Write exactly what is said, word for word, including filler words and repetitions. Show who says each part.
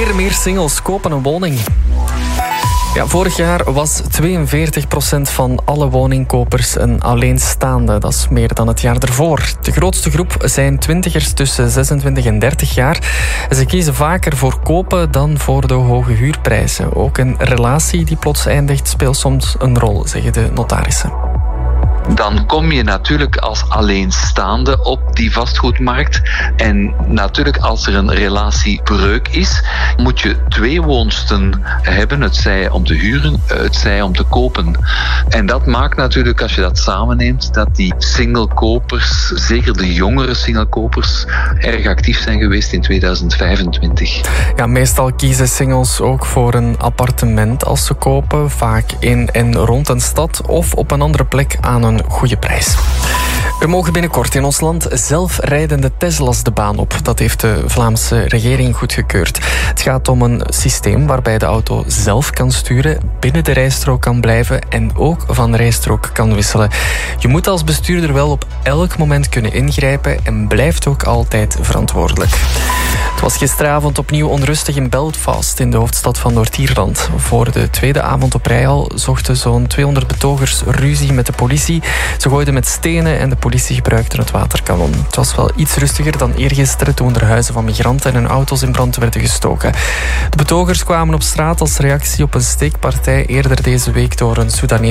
Speaker 1: Weer meer singles kopen een woning. Ja, vorig jaar was tweeënveertig procent van alle woningkopers een alleenstaande. Dat is meer dan het jaar ervoor. De grootste groep zijn twintigers tussen zesentwintig en dertig jaar. Ze kiezen vaker voor kopen dan voor de hoge huurprijzen. Ook een relatie die plots eindigt speelt soms een rol, zeggen de notarissen.
Speaker 2: Dan kom je natuurlijk als alleenstaande op die vastgoedmarkt. En natuurlijk als er een relatiebreuk is, moet je twee woonsten hebben. Het zij om te huren, het zij om te kopen. En dat maakt natuurlijk, als je dat samenneemt, dat die singlekopers, zeker de jongere singlekopers, erg actief zijn geweest in tweeduizend vijfentwintig.
Speaker 1: Ja, meestal kiezen singles ook voor een appartement als ze kopen. Vaak in en rond een stad of op een andere plek aan een goede prijs. Er mogen binnenkort in ons land zelfrijdende Tesla's de baan op. Dat heeft de Vlaamse regering goedgekeurd. Het gaat om een systeem waarbij de auto zelf kan sturen, binnen de rijstrook kan blijven en ook van rijstrook kan wisselen. Je moet als bestuurder wel op elk moment kunnen ingrijpen en blijft ook altijd verantwoordelijk. Het was gisteravond opnieuw onrustig in Belfast, in de hoofdstad van Noord-Ierland. Voor de tweede avond op rij al zochten zo'n tweehonderd betogers ruzie met de politie. Ze gooiden met stenen en de politie gebruikte het waterkanon. Het was wel iets rustiger dan eergisteren toen er huizen van migranten en hun auto's in brand werden gestoken. De betogers kwamen op straat als reactie op een steekpartij eerder deze week door een Soedanese